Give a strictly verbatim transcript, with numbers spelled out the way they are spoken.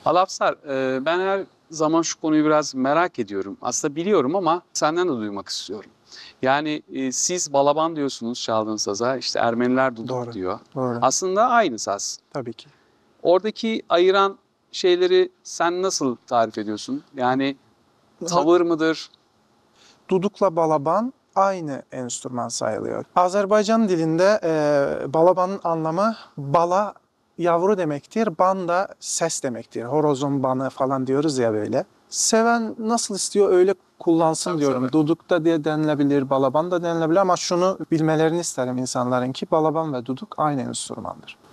Alapsar, e, ben her zaman şu konuyu biraz merak ediyorum. Aslında biliyorum ama senden de duymak istiyorum. Yani e, siz balaban diyorsunuz çaldığın saza, işte Ermeniler duduk Doğru. diyor. Doğru. Aslında aynı saz. Tabii ki. Oradaki ayıran şeyleri sen nasıl tarif ediyorsun? Yani tavır mıdır? Dudukla balaban aynı enstrüman sayılıyor. Azerbaycan dilinde e, balabanın anlamı bala yavru demektir, ban da ses demektir. Horozun banı falan diyoruz ya böyle. Seven nasıl istiyor öyle kullansın Tabii, diyorum. tabii. Duduk da diye denilebilir, balaban da denilebilir ama şunu bilmelerini isterim insanların ki balaban ve duduk aynı enstrümandır.